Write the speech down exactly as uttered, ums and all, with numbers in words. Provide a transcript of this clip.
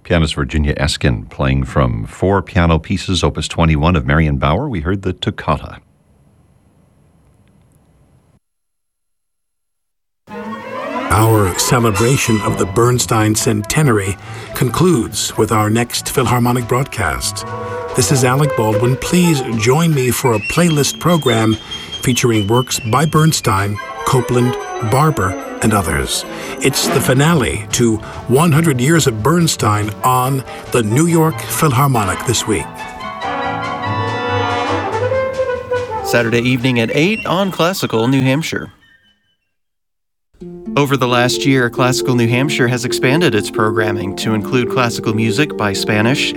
Pianist Virginia Eskin playing from four piano pieces, Opus twenty-one of Marion Bauer. We heard the Toccata. Our celebration of the Bernstein Centenary concludes with our next Philharmonic broadcast. This is Alec Baldwin. Please join me for a playlist program featuring works by Bernstein, Copland, Barber, and others. It's the finale to one hundred years of Bernstein on the New York Philharmonic this week. Saturday evening at eight on Classical New Hampshire. Over the last year, Classical New Hampshire has expanded its programming to include classical music by Spanish